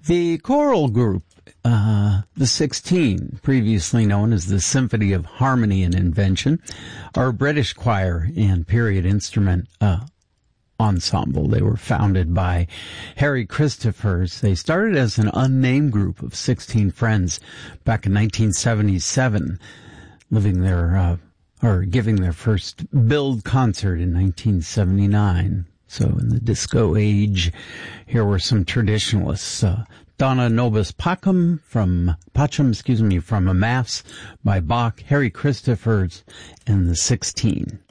The choral group, the 16, previously known as the Symphony of Harmony and Invention, are a British choir and period instrument ensemble. They were founded by Harry Christophers. They started as an unnamed group of 16 friends back in 1977, giving their first billed concert in 1979. So in the disco age, here were some traditionalists. Donna Nobis Pacem from a Mass by Bach, Harry Christophers, and the 16.